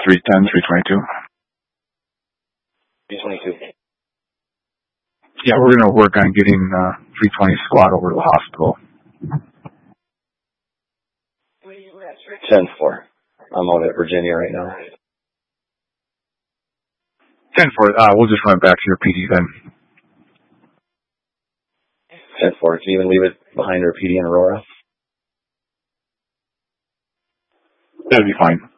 310, 322. 322. Yeah, we're going to work on getting 320 squad over to the hospital. 10-4. I'm out at Virginia right now. 10-4. We'll just run it back to your PD then. 10-4. Can you even leave it behind our PD in Aurora? That'll be fine.